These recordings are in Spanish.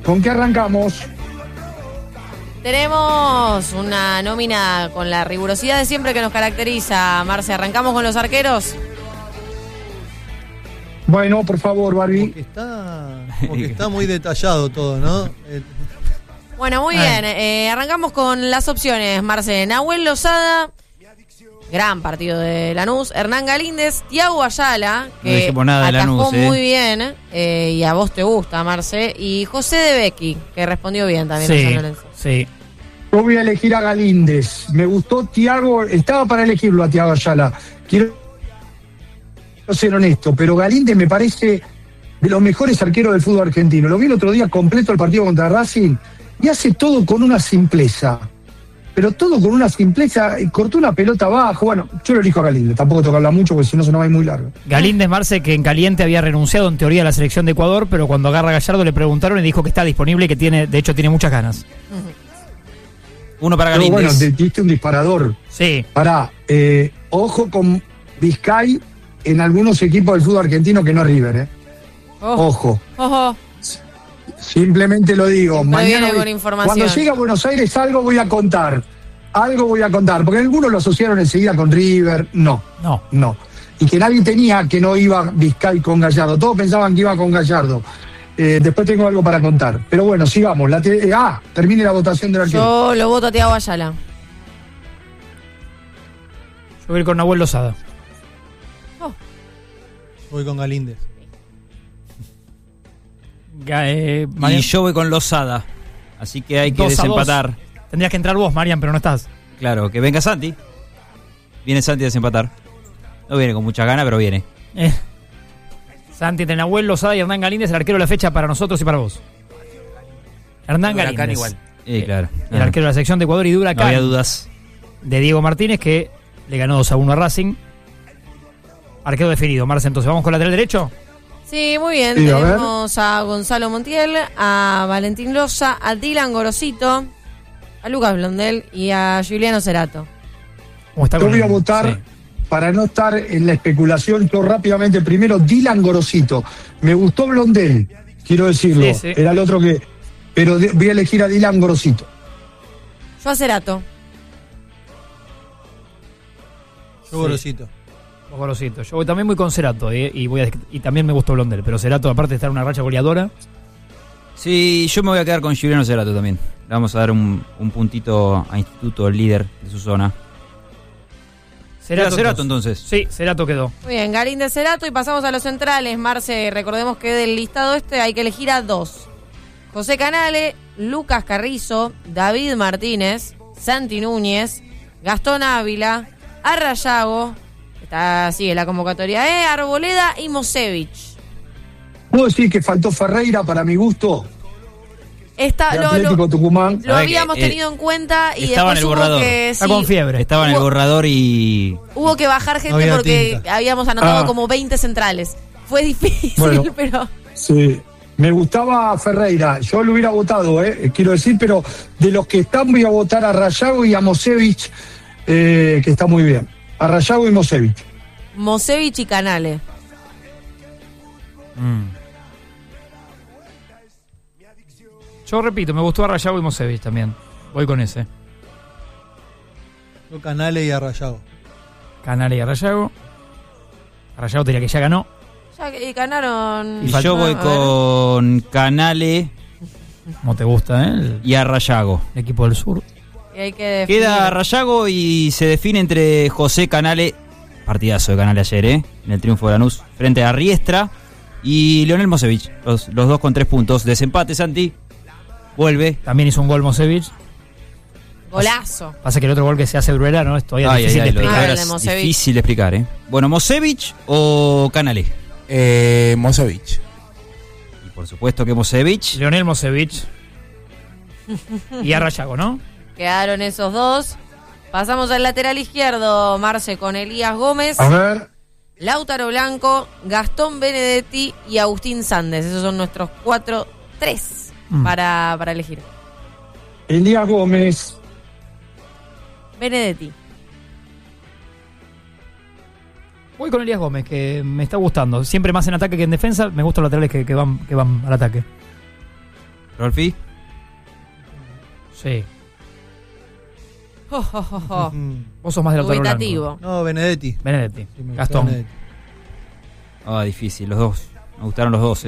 ¿Con qué arrancamos? Tenemos una nómina con la rigurosidad de siempre que nos caracteriza, Marce. ¿Arrancamos con los arqueros? Bueno, por favor, Barbie. Como que está muy detallado todo, ¿no? Bueno, muy bien. Arrancamos con las opciones, Marce. Nahuel Lozada, gran partido de Lanús. Hernán Galíndez, Thiago Ayala, que atajó muy bien, y a vos te gusta, Marce. Y José de Becchi, que respondió bien también a San Lorenzo. Sí. Yo voy a elegir a Galíndez. Me gustó Thiago, estaba para elegirlo a Thiago Ayala. Quiero ser honesto, pero Galíndez me parece de los mejores arqueros del fútbol argentino. Lo vi el otro día completo el partido contra Racing y hace todo con una simpleza. Pero todo con una simpleza, cortó una pelota abajo. Bueno, yo lo elijo a Galíndez, tampoco tengo que hablar mucho porque si no se nos va a ir muy largo. Galíndez, Marce, que en caliente había renunciado en teoría a la selección de Ecuador, pero cuando agarra a Gallardo le preguntaron y dijo que está disponible y que de hecho tiene muchas ganas. Uno para Galíndez. Pero bueno, diste un disparador. Sí. Ojo con Vizcay en algunos equipos del fútbol argentino que no es River, Ojo. Simplemente lo digo. Mañana con información. Cuando llegue a Buenos Aires algo voy a contar, porque algunos lo asociaron enseguida con River. No. Y que nadie tenía que no iba Vizcay con Gallardo. Todos pensaban que iba con Gallardo. Después tengo algo para contar. Pero bueno, sigamos. Termine la votación del arquero. Yo lo voto a Thiago Ayala. Yo voy con Nahuel Lozada. Voy con Galíndez. Y yo voy con Lozada. Así que hay que desempatar. Tendrías que entrar vos, Marian, pero no estás. Claro, que venga Santi. Viene Santi a desempatar. No viene con mucha gana, pero viene. Santi entre Nahuel Lozada y Hernán Galíndez, el arquero de la fecha para nosotros y para vos. Hernán Galíndez. Igual. Claro. El arquero de la sección de Ecuador y Huracán. No había dudas. De Diego Martínez, que le ganó 2-1 a Racing. Arquero definido, Marce. Entonces, ¿vamos con lateral derecho? Sí, muy bien. Sí, tenemos a Gonzalo Montiel, a Valentín Loza, a Dylan Gorosito, a Lucas Blondel y a Giuliano Cerato. Yo voy a votar, para no estar en la especulación, yo rápidamente primero Dylan Gorosito. Me gustó Blondel, quiero decirlo. Sí. Era el otro que... Pero voy a elegir a Dylan Gorosito. Yo a Cerato. Yo Gorosito. Gorosito. Yo voy también muy con Cerato, y también me gustó Blondel, pero Cerato, aparte de estar en una racha goleadora. Sí, yo me voy a quedar con Giuliano Cerato también. Le vamos a dar un puntito a Instituto, el líder de su zona. Cerato entonces. Sí, Cerato quedó. Muy bien, Galíndez, Cerato, y pasamos a los centrales. Marce, recordemos que del listado hay que elegir a 2. José Canale, Lucas Carrizo, David Martínez, Santi Núñez, Gastón Ávila, Arrayago. Sigue la convocatoria, Arboleda y Mosevich. ¿Puedo decir que faltó Ferreira para mi gusto? Atlético Tucumán. Lo habíamos tenido en cuenta y estaba después en el borrador. Está con fiebre. Estaba en el borrador y... Hubo que bajar gente porque habíamos anotado como 20 centrales. Fue difícil, pero... Sí, me gustaba Ferreira. Yo lo hubiera votado, quiero decir, pero de los que están voy a votar a Rayago y a Mosevich, que está muy bien. A Rayago y Mosevich. Mosevich y Canale. Yo repito, me gustó Arrayago y Mosevich también. Voy con ese. Yo Canale y Arrayago. Canale y Arrayago. Arrayago tenía que ya ganó. Ya que ganaron. Y yo voy con Canale. Como te gusta, y Arrayago. El equipo del sur. Y hay que definir. Queda Arrayago y se define entre José Canale, partidazo de Canale ayer, en el triunfo de Lanús, frente a Riestra, y Leonel Mosevich, los dos con 3 puntos. Desempate, Santi. Vuelve. También hizo un gol Mosevich. Golazo. Pasa que el otro gol que se hace Bruera, ¿no? Es todavía difícil de explicar. Es difícil de explicar, Bueno, ¿Mosevich o Canale? Mosevich. Y por supuesto que Mosevich. Leonel Mosevich. Y Arrayago, ¿no? Quedaron esos dos. Pasamos al lateral izquierdo, Marce, con Elías Gómez. A ver. Lautaro Blanco, Gastón Benedetti y Agustín Sandes. Esos son nuestros 3 para elegir. Elías Gómez. Benedetti. Voy con Elías Gómez, que me está gustando. Siempre más en ataque que en defensa. Me gustan los laterales que van al ataque. Rolfi. Sí. Mm. Vos sos más del otro blanco. Dubitativo. No, Benedetti. Benedetti. Sí, me gusta Gastón. Benedetti. Difícil, los dos. Me gustaron los dos,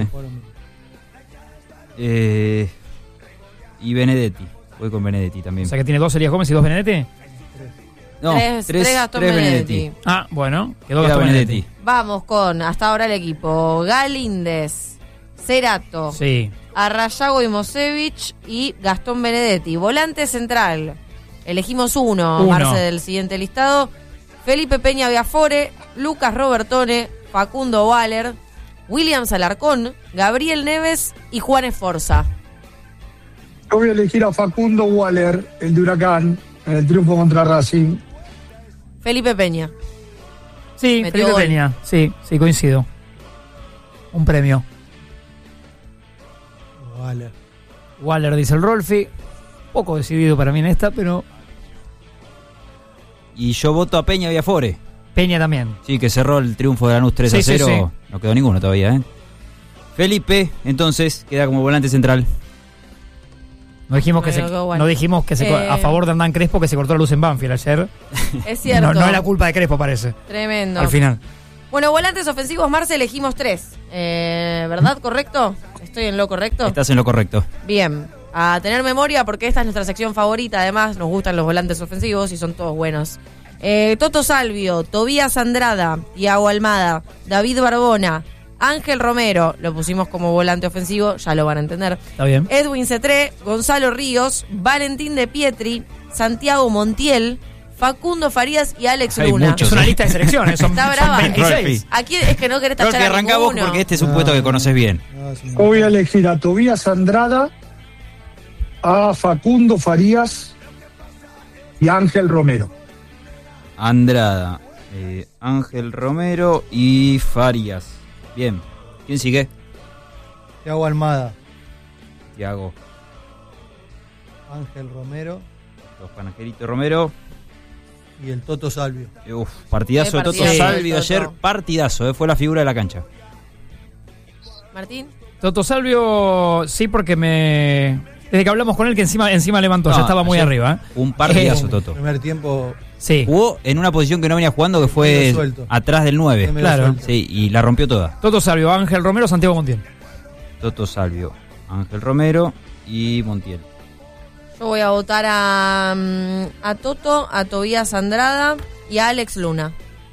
Y Benedetti. Voy con Benedetti O también. sea que tiene 2 Elías Gómez y 2 Benedetti. No, tres Gastón Benedetti. Ah, bueno. Quedó Queda Gastón Benedetti. Benedetti. Vamos con, hasta ahora el equipo, Galíndez, Cerato, Sí. Arrayago y Mosevich y Gastón Benedetti. Volante central. Elegimos uno, Marce, del siguiente listado. Felipe Peña Biafore, Lucas Robertone, Facundo Waller, Williams Alarcón, Gabriel Neves y Juan Esforza. Yo voy a elegir a Facundo Waller, el de Huracán, en el triunfo contra Racing. Felipe Peña. Sí, Metió Felipe gol. Peña. Sí, coincido. Un premio. Vale. Waller dice el Rolfi. Poco decidido para mí en esta, pero Y yo voto a Peña Biafore. Peña también. Sí, que cerró el triunfo de Lanús 3-0. Sí, sí, sí. No quedó ninguno todavía, ¿eh? Felipe, entonces, queda como volante central. No dijimos que Bueno, se, qué bueno. no dijimos que se a favor de Hernán Crespo que se cortó la luz en Banfield ayer. Es cierto. No es la culpa de Crespo, parece. Tremendo. Al final. Bueno, volantes ofensivos, Marce, elegimos 3. ¿Verdad? ¿Correcto? ¿Estoy en lo correcto? Estás en lo correcto. Bien. A tener memoria porque esta es nuestra sección favorita. Además, nos gustan los volantes ofensivos y son todos buenos. Toto Salvio, Tobías Andrada, Iago Almada, David Barbona, Ángel Romero, lo pusimos como volante ofensivo, ya lo van a entender. Está bien. Edwin Cetré, Gonzalo Ríos, Valentín de Pietri, Santiago Montiel, Facundo Farías y Alex Hay Luna. muchos. Es una lista de selecciones. Son, Está son brava. 26. Aquí es que no querés Creo tachar que a arranca vos ninguno. porque este es un puesto que conoces bien. No, es un- Yo voy a elegir a Tobías Andrada, a Facundo Farías y a Ángel Romero. Andrada, Ángel Romero y Farías. Bien. ¿Quién sigue? Thiago Almada, Tiago. Ángel Romero Los Panajeritos Romero. y el Toto Salvio. Partidazo Qué de Toto partidazo, Salvio Toto. ayer. Partidazo, fue la figura de la cancha. Martín. Toto Salvio, sí, porque desde que hablamos con él, que encima levantó, ya No, estaba muy ayer arriba. ¿eh? Un partidazo, Toto. Primer tiempo Sí. Jugó en una posición que no venía jugando, que fue Medio suelto. atrás del 9. medio Claro. suelto. Sí, y la rompió toda. Toto Salvio, Ángel Romero, Santiago Montiel. Toto Salvio, Ángel Romero y Montiel. Yo voy a votar a Toto, a Tobías Andrada y a Alex Luna.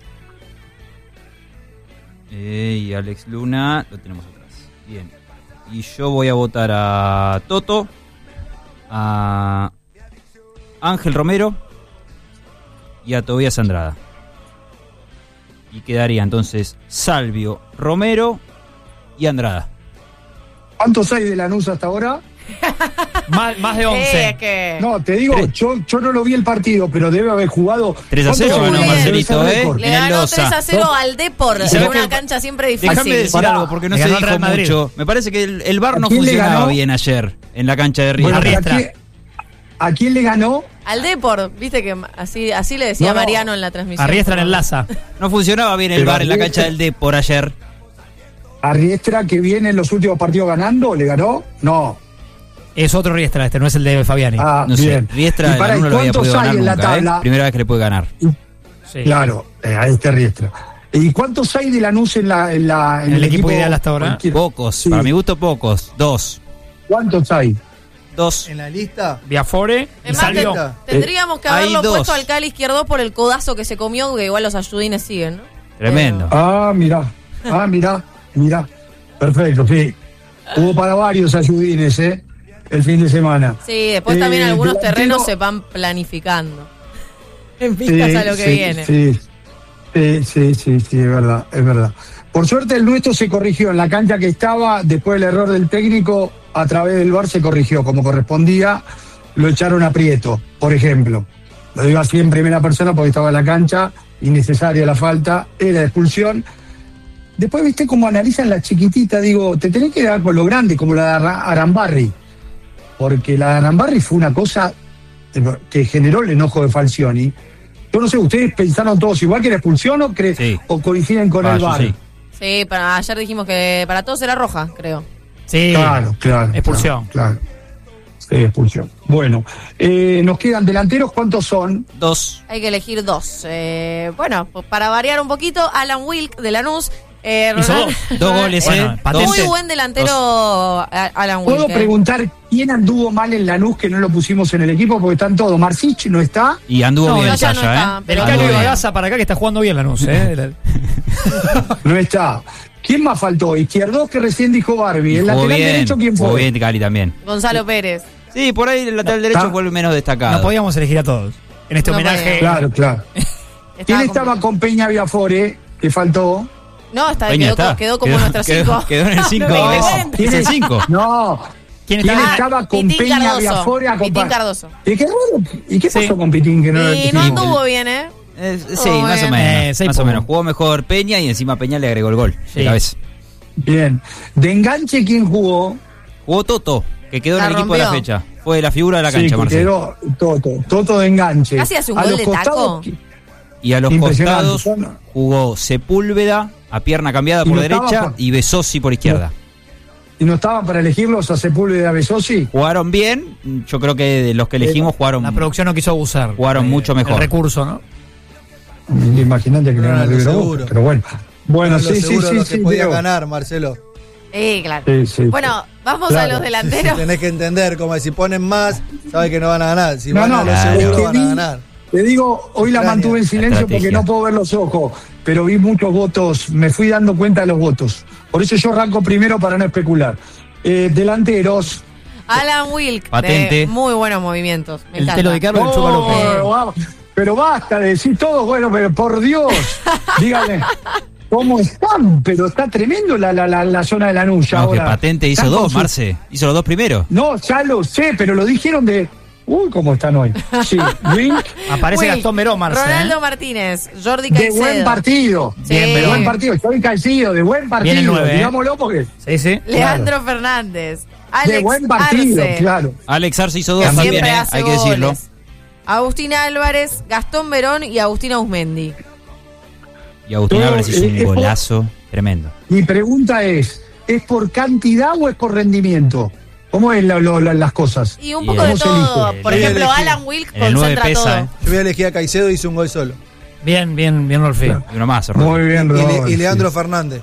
Y Alex Luna lo tenemos atrás. Bien. Y yo voy a votar a Toto, a Ángel Romero y a Tobías Andrada. Y quedaría entonces Salvio, Romero y Andrada. ¿Cuántos hay de Lanús hasta ahora? Más de 11. Es que... No, te digo, yo no lo vi el partido, pero debe haber jugado 3-0 ¿Cuántos ganó goles? Marcelito, Debe ser récord. Le en el ganó Loza. 3-0 al Depor, ¿Y en sabés una qué? cancha siempre difícil. Déjame decir Pará. algo porque no Le se ganó el dijo Real Madrid. mucho. Me parece que el VAR no ¿A quién le funcionaba ganó? bien ayer en la cancha de Río. Bueno, pero Riestra. ¿a quién le ganó? Al Depor, viste que así le decía No, no. Mariano en la transmisión. Arriestra en el Laza. No funcionaba bien el Pero VAR en la Riestra- cancha del D por ayer. ¿A Riestra, que viene en los últimos partidos ganando? ¿Le ganó? No. Es otro Riestra este, no es el de Fabiani. Ah, No bien. sé, Riestra Y pará, no lo había ¿cuántos podido hay ganar en la nunca, tabla? Primera vez que le puede ganar. Sí. Claro, a este Riestra. ¿Y cuántos hay de Lanús en el equipo ideal hasta ahora? cualquiera? Pocos, Sí. para mi gusto pocos. Dos. ¿Cuántos hay? Dos. En la lista, Biafore y Es más, Salvio. tendríamos que Hay haberlo dos. puesto al Cali izquierdo por el codazo que se comió, que igual los ayudines siguen, ¿no? Tremendo. Ah, mirá. Perfecto, sí. Hubo para varios ayudines, el fin de semana. Sí, después también algunos delantero- terrenos se van planificando. En vistas a lo que viene. Sí, es verdad. Por suerte el nuestro se corrigió en la cancha que estaba, después del error del técnico, a través del VAR se corrigió como correspondía, lo echaron a Prieto, por ejemplo. Lo digo así en primera persona porque estaba en la cancha, innecesaria la falta, era expulsión. Después viste cómo analizan la chiquitita, digo, te tenés que dar con lo grande, como la de Arambarri, porque la de Arambarri fue una cosa que generó el enojo de Falcioni. Yo no sé, ¿ustedes pensaron todos igual que era expulsión o, Sí. o coinciden con Ah, el yo VAR? sí. Sí, ayer dijimos que para todos era roja, creo. Sí, Claro. expulsión. Claro. Sí, expulsión. Bueno, nos quedan delanteros, ¿cuántos son? 2. Hay que elegir 2. Bueno, pues para variar un poquito, Alan Wilk de Lanús. Hizo Dos goles, Bueno, patente. Muy buen delantero Alan Wilk. ¿Puedo preguntar quién anduvo mal en Lanús que no lo pusimos en el equipo? Porque están todos. Marcich no está. Y anduvo No, bien el ya no Calla, está, ¿eh? pero- Del Anduvo Cali bien. Bagaza para acá que está jugando bien Lanús, No está. ¿Quién más faltó? Izquierdos, que recién dijo Barbie. ¿El Jugó lateral bien, derecho quién jugó fue? bien Cali también. Gonzalo Pérez. Sí, por ahí el lateral derecho fue el menos destacado. No podíamos elegir a todos. En este No homenaje. Claro. ¿Quién estaba con Peña Viafore? Que faltó. No, Peña está. quedó como nuestro 5. Quedó en el 5. No, Es el 5. No. ¿Quién ¿Quién está? estaba con Pitín Peña Cardoso. Viafore? Pitín Cardoso. ¿Y qué raro? ¿Y qué Sí. pasó con Pitín? Que no Y no anduvo bien, ¿eh? Sí, más o bueno. menos. Seis Más o puntos. menos. Jugó mejor Peña y encima Peña le agregó el gol. Sí. De cabeza. Bien. ¿De enganche quién jugó? Jugó Toto, que quedó en La el equipo de la rompió. fecha. Fue la figura de la Sí, cancha, que Marcelo. quedó Toto de enganche. Casi hace un A gol los de costados, taco. Y a los Impresionante. costados jugó Sepúlveda a pierna cambiada Y por no estaba derecha por- y Besosi por izquierda. ¿Y no estaban para elegirlos a Sepúlveda y a Besosi? Jugaron bien. Yo creo que de los que elegimos jugaron, La producción no quiso abusar. Jugaron mucho mejor. El recurso, ¿no? Imagínate que le No van a era lo River Boca, seguro. pero bueno. Bueno, Eran los sí, seguros los que podía Diego. ganar, Marcelo. Claro. Sí. Bueno, vamos Claro. a los delanteros. Tenés que entender, como si ponen más, sabes que no van a ganar. Si No, van no, a los claro. seguros, es que van a vi- ganar. Te digo, hoy la Extraña. mantuve en silencio porque Estrategia. no puedo ver los ojos, pero vi muchos votos, me fui dando cuenta de los votos. Por eso yo arranco primero para no especular. Delanteros. Alan Wilk. Patente. De muy buenos movimientos. Me El encanta. telo de Carlos y el Chupa López. Pero basta de decir todo, bueno, pero por Dios, díganme, ¿cómo están? Pero está tremendo la zona de la nulla No, que ahora. Patente hizo Están con dos, su- Marce. Hizo los dos primeros. No, ya lo sé, pero lo dijeron de... Uy, ¿cómo están hoy? Sí, Wink, Aparece Wilk, Gastón Verón, Marce. Ronaldo Martínez. Jordi de Caicedo. buen partido. Sí. De buen partido. Estoy Caicedo, de buen partido. Viene el 9, ¿eh? Digámoslo porque... Sí, sí. Leandro Fernández. Alex de buen partido, Arce, claro. Alex Arce hizo que dos también, siempre hace hay que decirlo. goles. Agustín Álvarez, Gastón Verón y Agustín Ausmendi. Y Agustín Todo, Álvarez hizo un es por- golazo tremendo. Mi pregunta ¿es por cantidad o es por rendimiento? ¿Cómo es las cosas? Y un Y poco el- de ¿Cómo se todo. elige? Por Yo voy a ejemplo, elegir. Alan Wilk En el 9 concentra pesa, todo. Yo voy a elegir a Caicedo y hizo un gol solo. Bien, Rolfi. Claro. Y uno más, Muy bien, Y, Rodolfo. y Leandro Fernández.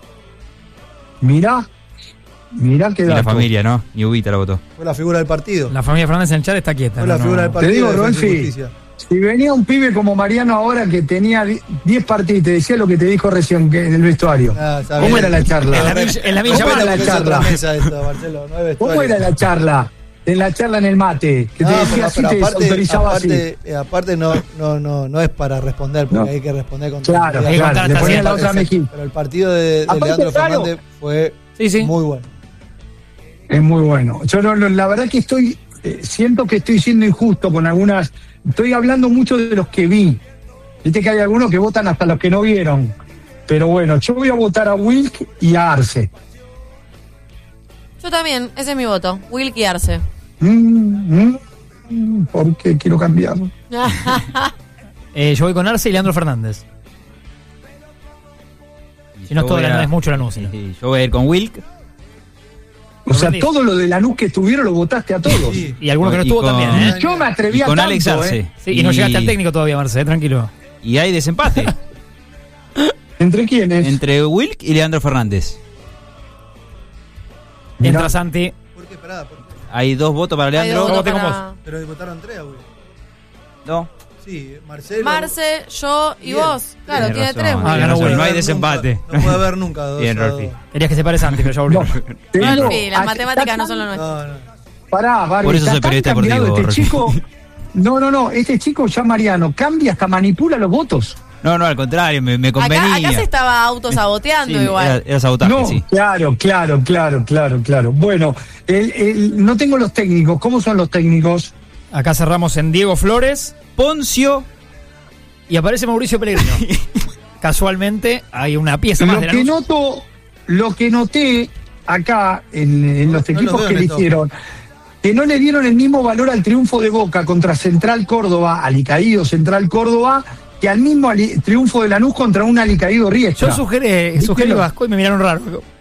Mirá qué Y la dato. familia, ¿no? Ni Ubita la votó. Fue la figura del partido. La familia Fernández en el chat está quieta. Fue la no, figura no. del partido. Te digo, de Defensa y Rolfi, Justicia. si venía un pibe como Mariano ahora que tenía 10 partidos y te decía lo que te dijo recién que en el vestuario. Ah, está ¿Cómo bien. era la charla? En la Villa ¿Cómo era María. la Es otra charla? mesa esto, Marcelo, no es ¿Cómo vestuario. era la charla? En la charla en el mate, que te No, decía así, te autorizaba así. aparte no es para responder, porque No. hay que responder con Claro, tranquilidad. claro, claro, le ponía la otra mejilla. Pero el partido de Aparte, Leandro claro. Fernández fue Sí. muy bueno. Es muy bueno. Yo la verdad que siento que estoy siendo injusto con algunas. Estoy hablando mucho de los que vi. Viste que hay algunos que votan hasta los que no vieron. Pero bueno, yo voy a votar a Wilk y a Arce. Yo también, ese es mi voto. Wilk y Arce. Porque quiero cambiar. Yo voy con Arce y Leandro Fernández. Y Si no es yo todo, voy a- es mucho Lanús. Sí, yo voy a ir con Wilk. O sea, Rendís. todo lo de Lanús que estuvieron lo votaste a todos. Sí. Y alguno que no Y estuvo con- también, ¿eh? Y yo me atreví Y a con tanto, Alex Arce. Sí, y no llegaste al técnico todavía, Marce, tranquilo. Y hay desempate ¿Entre quiénes? entre Wilk y Leandro Fernández. Mirá. Entra Santi. ¿Por qué? Pará, ¿por qué? Hay dos votos para Hay Leandro. dos ¿Cómo votos te con para Pero votaron tres, güey. No. Sí, Marcelo. Marce, yo y Bien. vos. Claro, Tenés tiene razón. tres. Ah, Wilk. ganó Tenés razón, Wilk. no hay haber desempate. nunca- no puede haber nunca dos Bien, a Rolfi. dos. Querías que se pare Santi, pero ya volvió. Te digo, Rolfi, las acá- matemáticas no son lo nuestro. No, no. Pará, Barbie, Por eso está soy tan periodista cambiado deportivo, este Rolfi. chico. No, este chico ya Mariano cambia, hasta manipula los votos. No, al contrario, me convenía. Acá se estaba autosaboteando Sí, igual. Era sabotaje, No, sí. claro. Bueno, no tengo los técnicos. ¿Cómo son los técnicos? Acá cerramos en Diego Flores Poncio. y aparece Mauricio Pellegrino. Casualmente hay una pieza más de Lanús. Lo que noté acá en los No equipos los veo que en esto. eligieron, que no le dieron el mismo valor al triunfo de Boca contra Central Córdoba, alicaído Central Córdoba, que al mismo triunfo de Lanús contra un alicaído Riestra. Yo sugerí Dígelo. Vasco y me miraron raro.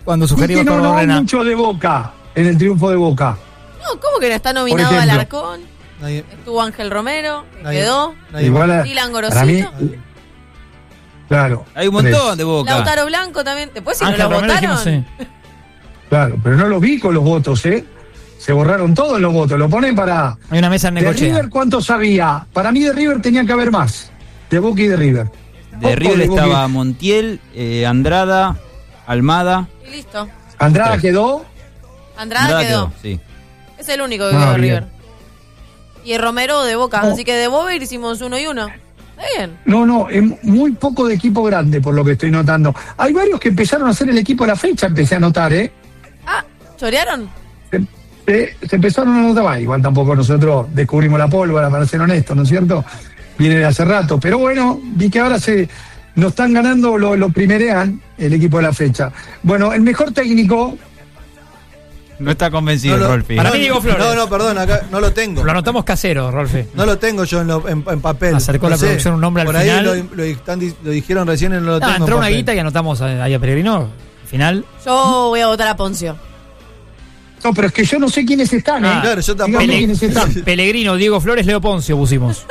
cuando Y sugerimos que no Córdoba hay Arena. mucho de Boca en el triunfo de Boca. No, ¿cómo que no está nominado Por ejemplo. Alarcón? Nadie- Estuvo Ángel Romero, que nadie- quedó. nadie Igual más. a- Dylan para mí, Gorosito. claro. Hay un montón tres. de Boca. Lautaro Blanco también. Después si Ángel no lo Romero votaron. dijimos sí. Claro, pero no los vi con los votos, ¿eh? Se borraron todos los votos. Lo ponen para. Hay una mesa en De Necochea. River, ¿cuántos había? Para mí de River tenía que haber más. De Boca y de River. De Poco River Boca y- estaba Montiel, Andrada, Almada. Y listo. Andrada Tres. quedó. Andrada quedó. Sí. Es el único que Ah, quedó de bien. River. Y Romero de Boca. No. Así que de Bober hicimos 1 y 1. Está bien. No, es muy poco de equipo grande, por lo que estoy notando. Hay varios que empezaron a hacer el equipo a la fecha, empecé a notar, ¿eh? Ah, ¿chorearon? Se empezaron a notar, igual tampoco nosotros descubrimos la pólvora, para ser honestos, ¿no es cierto? Viene de hace rato, pero bueno, vi que ahora nos están ganando, lo primerean el equipo de la fecha. Bueno, el mejor técnico, No está convencido, No lo- Rolfi. Para mí, Diego Flores. No, perdón, acá no lo tengo. Lo anotamos casero, Rolfi. No lo tengo yo en papel. Acercó No la sé. producción un nombre al Por final. ahí lo dijeron recién y no lo tengo en Entró una papel. guita y anotamos ahí a Pellegrino. Al final, Yo voy a votar a Poncio. no, pero es que yo no sé quiénes están, ¿eh? Ah, claro, yo tampoco. Dígame quiénes están. Pellegrino, Diego Flores, Leo Poncio pusimos.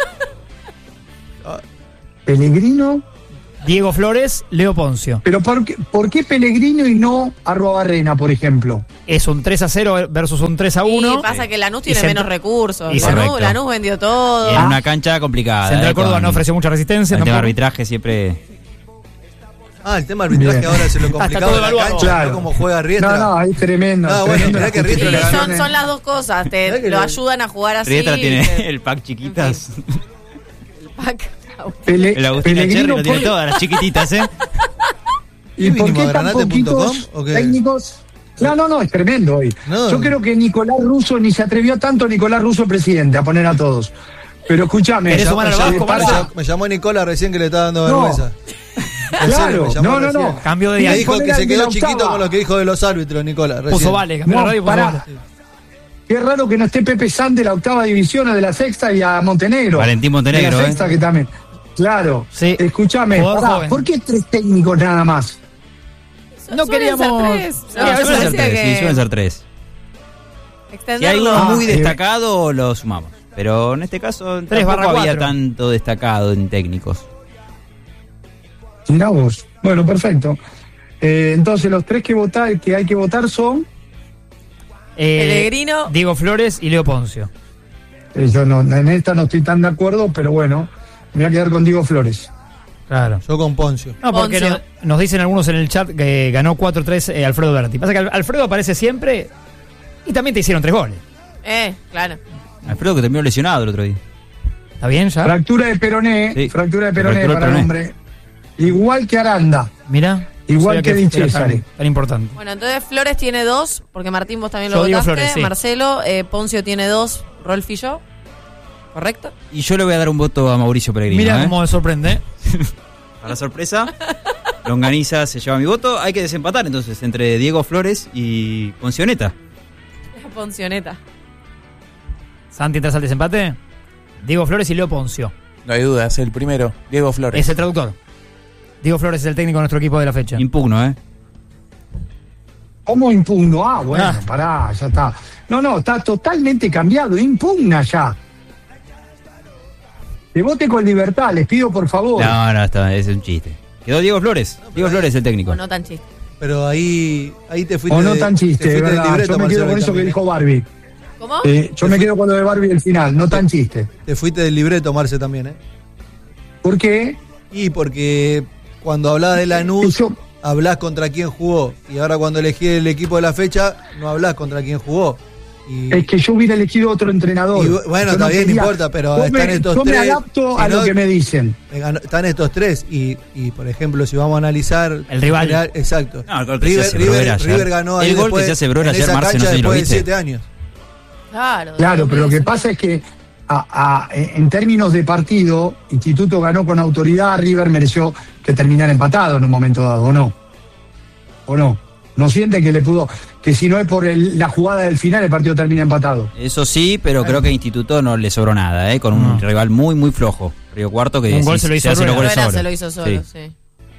Pellegrino, Diego Flores, Leo Poncio. pero ¿por qué Pellegrino y no Arruabarrena, por ejemplo? Es un 3-0 versus un 3-1. Y pasa que Lanús tiene Y menos recursos. y correcto. Lanús vendió todo. Y en una cancha complicada. Central Córdoba no ofreció mucha resistencia. El tema de tampoco. arbitraje siempre. Ah, el tema del arbitraje Bien. ahora se lo Está complicado todo de la evaluado. cancha, Claro. ¿no? Como juega Riestra. No, es tremendo. No, bueno, tremendo mirá la que Riestra Sí, le ganó. son las dos cosas. Mirá que Lo le- ayudan a jugar así. Riestra tiene que- el pack chiquitas. Pac. El Agustina Cherry Pellegrino, lo tiene ¿por- todas, las chiquititas, ¿eh? ¿Y por vinimos qué a tan granate.com poquitos o qué? técnicos? No, es tremendo hoy. No. Yo creo que Nicolás Russo ni se atrevió tanto Nicolás Russo presidente a poner a todos. Pero escúchame, ¿Querés ya- sumar al ya Vasco, me Marta? pasa- Me llamó Nicola recién que le estaba dando No. vergüenza. En Claro, serio, me llamó no. recién. Cambio de Me día. dijo poner que al se de quedó la chiquito octava. con lo que dijo de los árbitros, Nicola. Puso recién. vale, cambió No, la radio y puso pará. vale. Qué raro que no esté Pepe San de la octava división o de la sexta y a Montenegro. Valentín Montenegro, de la sexta que también. Claro. Sí. Escúchame, Jugador pará, joven. ¿por qué 3 técnicos nada más? No Suelen queríamos- ser tres. Sí, No, a veces yo Suelen ser decía tres, sí, que suelen ser tres. Si hay extenderlo. uno muy Ah, destacado, lo sumamos. Pero en este caso, 3/4. tampoco había tanto destacado en técnicos. Mirá vos. Bueno, perfecto. Entonces, los 3 que hay que votar son. Pellegrino. Diego Flores y Leo Poncio. Yo no, en esta no estoy tan de acuerdo, pero bueno, me voy a quedar con Diego Flores. Claro. Yo con Poncio. No, porque Poncio. nos dicen algunos en el chat que ganó 4-3 Alfredo Berti. Pasa que Alfredo aparece siempre y también te hicieron 3 goles. Claro. Alfredo que terminó lesionado el otro día. ¿Está bien ya? Fractura de peroné, Sí, fractura de peroné fractura de para el peroné. hombre. Igual que Aranda. Mira. Igual que Di era Cesare. tan importante. Bueno, entonces Flores tiene 2, porque Martín vos también lo Yo digo votaste. Flores, sí. Marcelo, Poncio tiene 2, Rolf y yo. ¿Correcto? Y yo le voy a dar un voto a Mauricio Pellegrino. Mira ¿eh? cómo me sorprende. Para sorpresa, Longaniza se lleva mi voto. Hay que desempatar entonces entre Diego Flores y Poncioneta. Poncioneta. Santi, ¿entras al desempate? Diego Flores y Leo Poncio. No hay duda, es el primero, Diego Flores. Es el traductor. Diego Flores es el técnico de nuestro equipo de la fecha. Impugno, ¿eh? ¿Cómo impugno? Ah, bueno, Ah. pará, ya está. No, está totalmente cambiado, impugna ya. Que vote con libertad, les pido por favor. No, es un chiste. Quedó Diego Flores. Diego Flores es el técnico. O no tan chiste. Pero ahí te fuiste. O no de- tan te chiste, fuiste del ¿verdad? libreto, Yo me quedo Marcelo, con eso que también, dijo Barbie. ¿Cómo? Yo me quedo con lo de Barbie el final, no tan chiste. Te fuiste del libreto, Marce, también, ¿eh? ¿Por qué? Y porque cuando hablás de Lanús, Yo- hablás contra quién jugó. Y ahora cuando elegí el equipo de la fecha, no hablás contra quién jugó. Y, Es que yo hubiera elegido otro entrenador. Y bueno, Yo está bien, no quería- importa, pero yo están me, estos yo me tres, adapto si a lo no- que me dicen. están estos tres. Y, por ejemplo, si vamos a analizar. El rival. Exacto. No, el gol que se hace Broder ayer. River ganó ahí El gol que después, se hace Broder en ayer, esa Marce, no cancha sé si lo después de viste. 7 años. Claro. Claro, pero lo que 2019. pasa es que en términos de partido, Instituto ganó con autoridad, River mereció que terminara empatado en un momento dado, ¿o no? ¿O no? ¿No sienten que le pudo, que si no es por la jugada del final, el partido termina empatado? Eso sí, pero creo que a Instituto no le sobró nada, ¿eh? Con un No. rival muy, muy flojo. Río Cuarto que Un gol se lo hizo hace los Bruera. goles Bruera solo. se lo hizo solo, Sí. sí.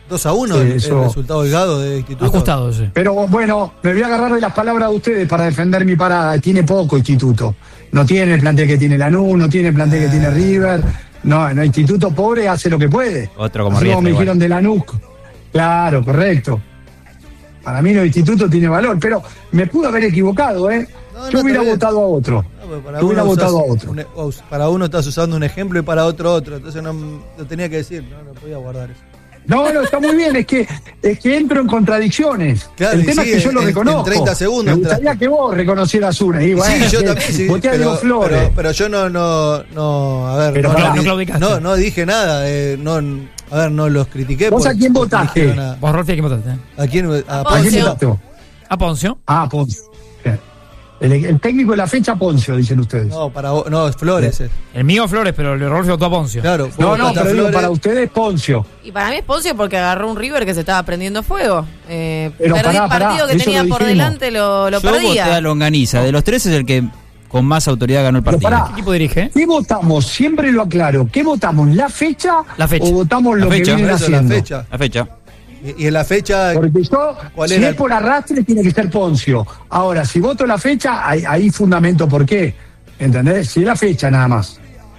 2-1 Sí, el eso. resultado holgado de Instituto. Ajustado, sí. Pero bueno, me voy a agarrar de las palabras de ustedes para defender mi parada. Tiene poco Instituto. No tiene el plantel que tiene Lanús, no tiene el plantel que tiene River. No, el Instituto pobre hace lo que puede. Otro como Así Riestra, me igual. dijeron de Lanús. Claro, correcto. Para mí el Instituto tiene valor, pero me pude haber equivocado, ¿eh? No, Yo no, hubiera está bien. votado a otro. No, pero para Yo hubiera uno votado a usás otro. para uno estás usando un ejemplo y para otro. Entonces no lo tenía que decir, no podía guardar eso. No, está muy bien, es que entro en contradicciones. Claro, el y tema sí, es que yo lo en reconozco. 30 segundos Me gustaría entraste. que vos reconocieras una. Y bueno, Sí, yo que también, sí, voté a Diego Flores. pero yo no, a ver, Pero no, pará. No claudicaste. no dije nada, a ver, no los critiqué. ¿Vos a quién votaste? dijeron nada. Vos, Rolfi, ¿a quién votaste? ¿A quién? A ¿A quién Poncio. votaste? A Poncio. Ah, Poncio. Bien. El técnico de la fecha, Poncio, dicen ustedes. No, no, es Flores. El mío Flores, pero el Rolfi votó a Poncio. Claro, vos No, votaste a pero digo, Flores. para ustedes, Poncio. Y para mí es Poncio porque agarró un River que se estaba prendiendo fuego. Pero Perdí pará, el partido que eso tenía lo por dijimos. delante, lo Yo voté a perdía. Longaniza. De los tres es el que con más autoridad ganó el Pero partido. pará. ¿Qué equipo dirige? ¿Qué votamos? Siempre lo aclaro. ¿Qué votamos? ¿La fecha? La fecha. ¿O votamos La lo fecha, que vienen Por eso, la haciendo? fecha. La fecha. Y en la fecha, Porque yo, ¿Cuál si era es el- por arrastre, tiene que ser Poncio. Ahora, si voto la fecha, ahí fundamento por qué. ¿Entendés? Si es la fecha nada más.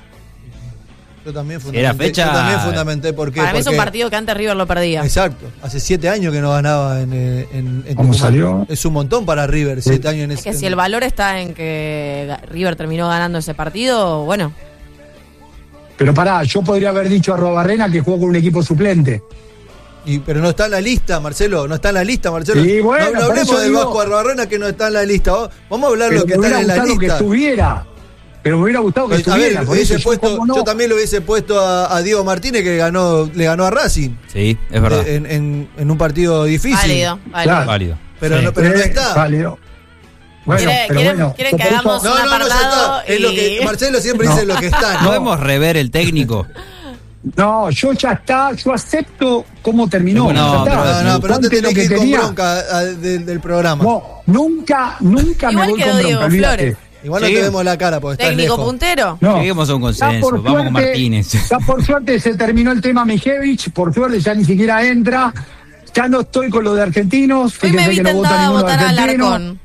yo también Era fecha- yo también fundamenté por qué. Para mí es un porque- partido que antes River lo perdía. Exacto. Hace 7 años que no ganaba en ¿Cómo Tucumán. salió? Es un montón para River, 7 años en Es ese. que si el valor está en que River terminó ganando ese partido, bueno, Pero pará, yo podría haber dicho a Robarrena que jugó con un equipo suplente. Pero no está en la lista, Marcelo. No está en la lista, Marcelo. Sí, bueno, no por hablemos eso del digo- Vasco Arbarrena que no está en la lista. Vamos a hablar de Pero lo que me hubiera está en la gustado que lista. estuviera. Pero me hubiera gustado que A estuviera. ver, Por eso ¿cómo no? yo también lo hubiese puesto a Diego Martínez que le ganó a Racing Sí, es verdad. en un partido difícil. válido, válido. Claro. Válido. Pero, Sí. no, pero no está. Válido. Bueno, pero ¿Quieren bueno. que por eso- hagamos No, un no, ya apartado? está. Es lo que y- Marcelo siempre No. dice lo que está. ¿no? ¿Podemos rever el técnico? No, yo ya está, yo acepto cómo terminó. No, ya está. No, pero no te Antes lo tenés que ir con tenía. bronca del programa. No, nunca me Igual voy quedó con Diego bronca, olvídate. Flores. Igual no Sí. te vemos la cara porque estás Técnico lejos. puntero. No. Lleguemos a un Ya consenso. por Vamos con suerte- Martínez. Ya por suerte se terminó el tema Mijevich, por suerte ya ni siquiera entra. Ya no estoy con lo de argentinos. Hoy me Fíjense vi que no voto tentada a ninguno de votar a argentinos. Alarcón.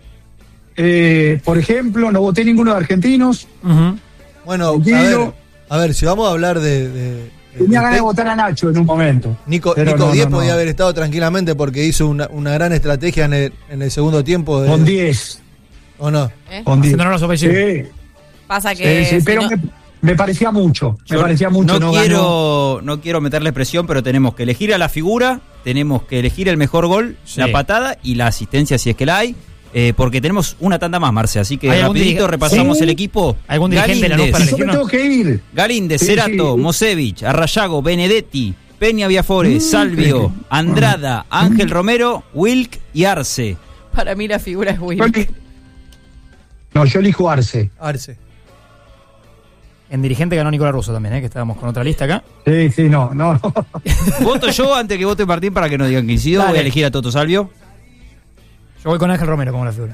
Por ejemplo, no voté ninguno de argentinos. Ujú. Bueno, Tranquilo. a ver, si vamos a hablar de Tenía ganas de votar a Nacho en un momento. Nico Pero 10 no. podía haber estado tranquilamente porque hizo una gran estrategia en el segundo tiempo. Con 10. ¿O no? ¿Eh? Con 10. Haciendo honor a su apellido. Sí, Pasa que. sí, si pero no- me parecía mucho. Me Yo parecía mucho. no ganó. quiero meterle presión, pero tenemos que elegir a la figura, tenemos que elegir el mejor gol, Sí. la patada y la asistencia si es que la hay, porque tenemos una tanda más, Marce, así que ¿Hay algún rapidito dirige- repasamos Sí. el equipo. ¿Algún dirigente de Lanús para Yo me elegir? tengo que ir. Galíndez, Sí, Cerato, sí. Mosevich, Arrayago, Benedetti, Peña Viafore, Salvio, Andrada, Ángel Romero, Wilk y Arce. Para mí la figura es Yo Will. eli- No, yo elijo Arce. Arce. En dirigente ganó Nicolás Russo también, que estábamos con otra lista acá. Sí, no. Voto yo antes que vote Martín para que no digan que incido. Dale. Voy a elegir a Toto Salvio. Yo voy con Ángel Romero como la figura.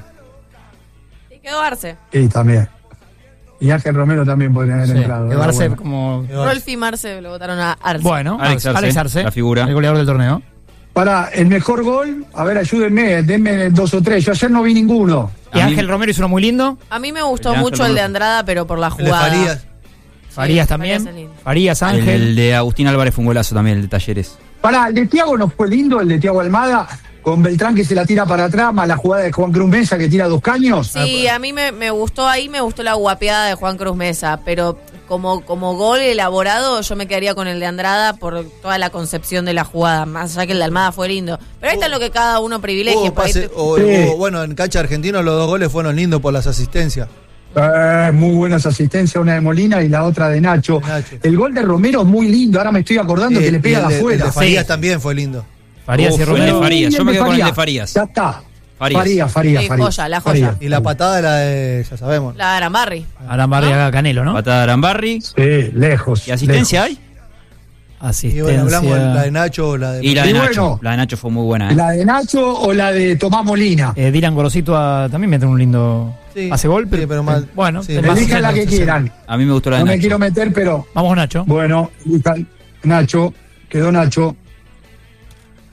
Y quedó Arce. Sí, también. Y Ángel Romero también podría haber Sí, entrado. quedó Arce Bueno. como... Rolf y Marce lo votaron a Arce. Bueno, Alex Arce, Arce, la figura. el goleador del torneo. Para el mejor gol, a ver, ayúdenme, denme 2 o 3. Yo ayer no vi ninguno. Y A mí- Ángel Romero hizo uno muy lindo. A mí me gustó El de mucho Ángel el de Romero. Andrada, pero por la El de jugada. Farías. Farías Sí, también. Farías es lindo. Farías, Ángel. El de Agustín Álvarez fue un golazo también, el de Talleres. Para el de Tiago no fue lindo, el de Tiago Almada, con Beltrán que se la tira para atrás, más la jugada de Juan Cruz Mesa que tira 2 caños. Sí, a mí me gustó ahí, me gustó la guapeada de Juan Cruz Mesa, pero como gol elaborado yo me quedaría con el de Andrada por toda la concepción de la jugada, más allá que el de Almada fue lindo. Pero ahí está lo que cada uno privilegia. Hubo por ahí pase- te- bueno, en cancha argentino los 2 goles fueron lindos por las asistencias. Muy buenas asistencias, una de Molina y la otra de Nacho. De Nacho. El gol de Romero es muy lindo, ahora me estoy acordando que le pega el de afuera. El de Farías Sí. también fue lindo. Farías y Uf, Romero. el de Farías. Yo me Y quedo con el de Farías. Ya está. Farías. Farías. Sí, joya, la joya. Y la patada era de, ya sabemos. La de Arambarri. Arambarri haga Canelo, ¿no? Patada de Arambarri. Sí, lejos. ¿Y asistencia lejos. hay? Y bueno, Asistencia. hablamos de la de Nacho o la de... Y la de Y Nacho. bueno. La de Nacho fue muy buena. ¿La de Nacho o la de Tomás Molina? Dylan Gorosito también mete un lindo Sí, hace gol, pero sí, pero mal. bueno, Sí. es más Elijan la que 60. quieran. A mí me gustó la de No me Nacho. quiero meter, pero Vamos Nacho. bueno, elijan Nacho, quedó Nacho.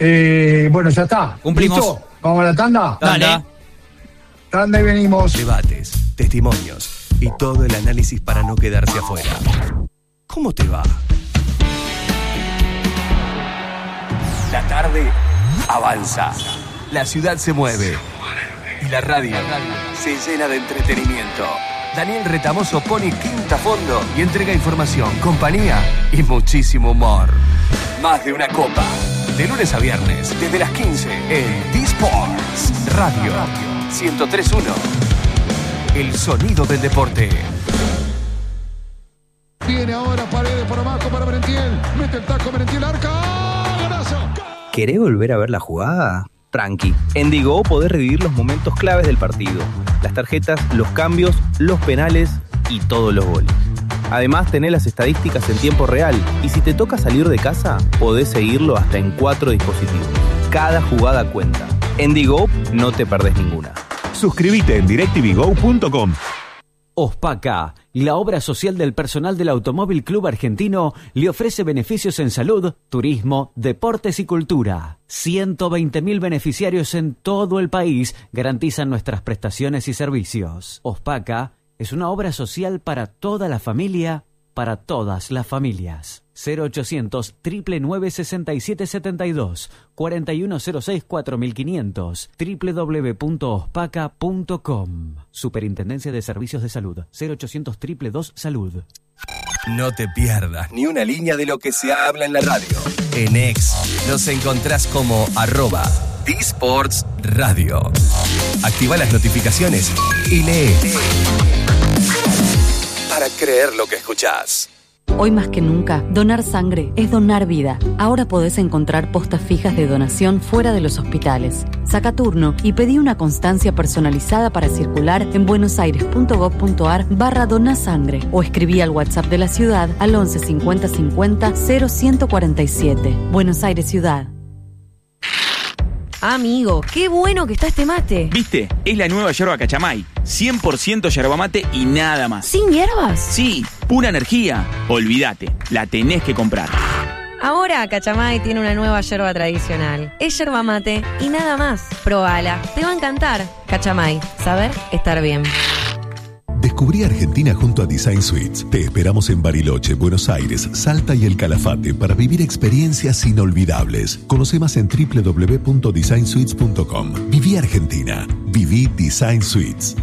Bueno, ya está. Cumplimos. ¿Listo? ¿Vamos a la tanda? Dale. Tanda y venimos. Debates, testimonios y todo el análisis para no quedarse afuera. ¿Cómo te va? La tarde avanza. La ciudad se mueve. Y la radio se llena de entretenimiento. Daniel Retamoso pone quinta a fondo y entrega información, compañía y muchísimo humor. Más de una copa. De lunes a viernes, desde las 15 en D-Sports Radio 103.1. El sonido del deporte. Viene ahora Paredes por abajo para Merentiel. Mete el taco Merentiel, arca. ¡Golazo! ¿Querés volver a ver la jugada? Tranqui. En Digo podés revivir los momentos claves del partido. Las tarjetas, los cambios, los penales y todos los goles. Además, tenés las estadísticas en tiempo real. Y si te toca salir de casa, podés seguirlo hasta en 4 dispositivos. Cada jugada cuenta. En Digo no te perdés ninguna. Suscríbete en directvgo.com. Ospaca, la obra social del personal del Automóvil Club Argentino, le ofrece beneficios en salud, turismo, deportes y cultura. 120.000 beneficiarios en todo el país garantizan nuestras prestaciones y servicios. Ospaca es una obra social para toda la familia, para todas las familias. 0800 999 6772 4106 4500 www.ospaca.com. Superintendencia de Servicios de Salud. 0800 222 Salud. No te pierdas ni una línea de lo que se habla en la radio. En X nos encontrás como @D-Sports Radio. Activa las notificaciones y lee. Para creer lo que escuchás. Hoy más que nunca, donar sangre es donar vida. Ahora podés encontrar postas fijas de donación fuera de los hospitales. Saca turno y pedí una constancia personalizada para circular en buenosaires.gov.ar/donasangre o escribí al WhatsApp de la ciudad al 11 50 50 0147. Buenos Aires Ciudad. Amigo, qué bueno que está este mate. ¿Viste? Es la nueva yerba Cachamay. 100% yerba mate y nada más. ¿Sin hierbas? Sí, pura energía. Olvídate, la tenés que comprar. Ahora Cachamay tiene una nueva yerba tradicional. Es yerba mate y nada más. Probala, te va a encantar. Cachamay, saber estar bien. Descubrí Argentina junto a Design Suites. Te esperamos en Bariloche, Buenos Aires, Salta y El Calafate para vivir experiencias inolvidables. Conoce más en www.designsuites.com. Viví Argentina. Viví Design Suites.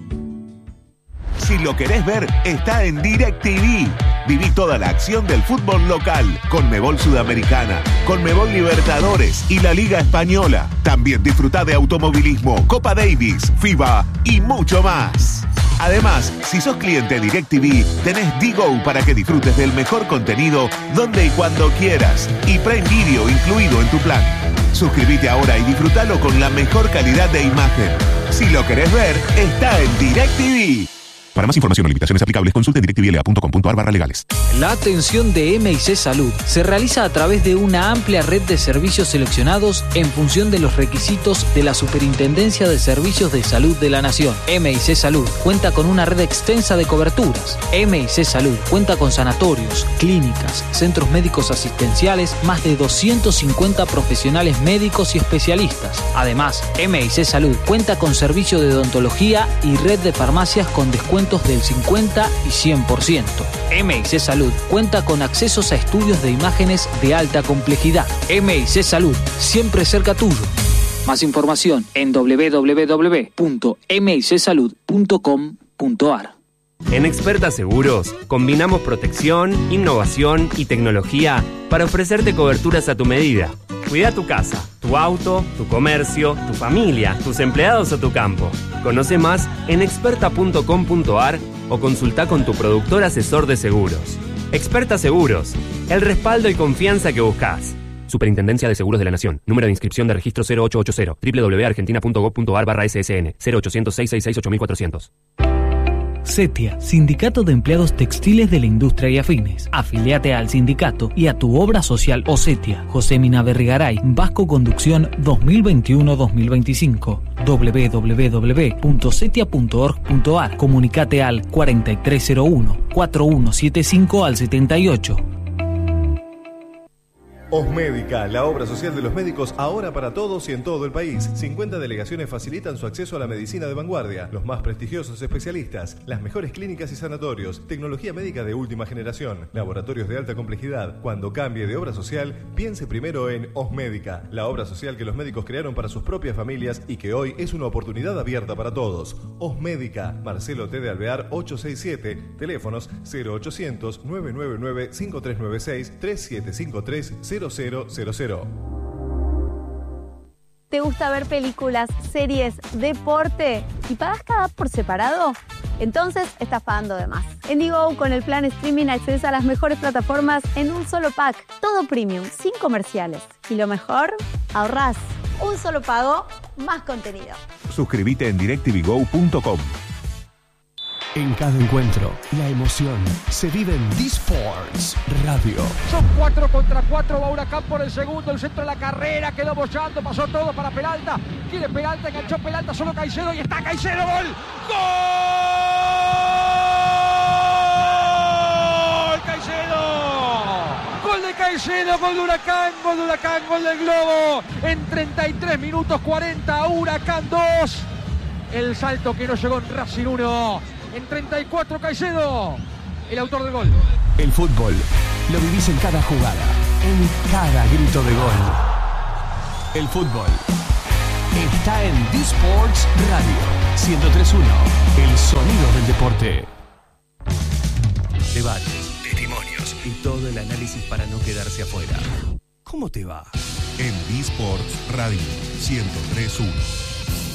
Si lo querés ver, está en DirecTV. Viví toda la acción del fútbol local, Conmebol Sudamericana, Conmebol Libertadores y la Liga Española. También disfrutá de automovilismo, Copa Davis, FIBA y mucho más. Además, si sos cliente DirecTV, tenés Digo para que disfrutes del mejor contenido donde y cuando quieras. Y Prime Video incluido en tu plan. Suscríbete ahora y disfrutalo con la mejor calidad de imagen. Si lo querés ver, está en DirecTV. Para más información o limitaciones aplicables, consulte directvla.com.ar/legales. La atención de M&C Salud se realiza a través de una amplia red de servicios seleccionados en función de los requisitos de la Superintendencia de Servicios de Salud de la Nación. M&C Salud cuenta con una red extensa de coberturas. M&C Salud cuenta con sanatorios, clínicas, centros médicos asistenciales, más de 250 profesionales médicos y especialistas. Además, M&C Salud cuenta con servicio de odontología y red de farmacias con descuentos del 50 y 100%. M&C Salud cuenta con accesos a estudios de imágenes de alta complejidad. M&C Salud, siempre cerca tuyo. Más información en www.micsalud.com.ar. En Experta Seguros, combinamos protección, innovación y tecnología para ofrecerte coberturas a tu medida. Cuida tu casa, tu auto, tu comercio, tu familia, tus empleados o tu campo. Conoce más en experta.com.ar o consulta con tu productor asesor de seguros. Experta Seguros, el respaldo y confianza que buscas. Superintendencia de Seguros de la Nación. Número de inscripción de registro 0880 www.argentina.gov.ar/SSN 0800 666 8400. CETIA, Sindicato de Empleados Textiles de la Industria y Afines. Afiliate al sindicato y a tu obra social o CETIA. José Mina Berrigaray, Vasco Conducción 2021-2025. www.cetia.org.ar. Comunicate al 4301-4175 al 78. Osmédica, la obra social de los médicos ahora para todos y en todo el país. 50 delegaciones facilitan su acceso a la medicina de vanguardia, los más prestigiosos especialistas, las mejores clínicas y sanatorios, tecnología médica de última generación, laboratorios de alta complejidad. Cuando cambie de obra social, piense primero en Osmédica, la obra social que los médicos crearon para sus propias familias y que hoy es una oportunidad abierta para todos. Osmédica, Marcelo T. de Alvear 867, teléfonos 0800 999 5396 3753 0000. ¿Te gusta ver películas, series, deporte y pagas cada app por separado? Entonces estás pagando de más. En Digo, con el plan streaming accedes a las mejores plataformas en un solo pack. Todo premium, sin comerciales. Y lo mejor, ahorrás. Un solo pago, más contenido. Suscríbete en DirecTVGo.com. En cada encuentro, la emoción se vive en D-Sports Radio. Son 4 contra 4, va Huracán por el segundo, el centro de la carrera, quedó bollando, pasó todo para Peralta, quiere Peralta, enganchó Peralta, solo Caicedo y está Caicedo, ¡gol! ¡Gol! ¡Caicedo! Gol de Caicedo, gol de Huracán, gol del Globo, en 33 minutos 40, Huracán 2, el salto que no llegó en Racing 1. En 34 Caicedo, el autor del gol. El fútbol lo vivís en cada jugada, en cada grito de gol. El fútbol está en D-Sports Radio 103.1, el sonido del deporte. Debates, testimonios y todo el análisis para no quedarse afuera. ¿Cómo te va? En D-Sports Radio 103.1.